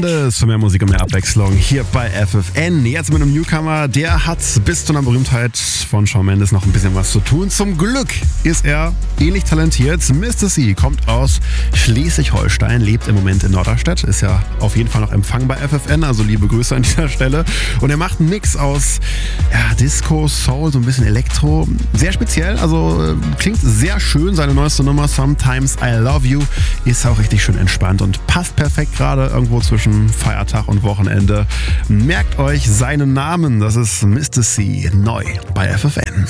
Mendes für mehr Musik und mehr Abwechslung hier bei FFN. Jetzt mit einem Newcomer, der hat bis zu einer Berühmtheit von Shawn Mendes noch ein bisschen was zu tun. Zum Glück ist er ähnlich talentiert. Mr. C kommt aus Schleswig-Holstein, lebt im Moment in Norderstedt, ist ja auf jeden Fall noch Empfang bei FFN, also liebe Grüße an dieser Stelle. Und er macht einen Mix aus Disco, Soul, so ein bisschen Elektro. Sehr speziell, also klingt sehr schön. Seine neueste Nummer Sometimes I Love You ist auch richtig schön entspannt und passt perfekt gerade irgendwo zwischen Feiertag und Wochenende. Merkt euch seinen Namen, das ist Mr. C, neu bei FFN.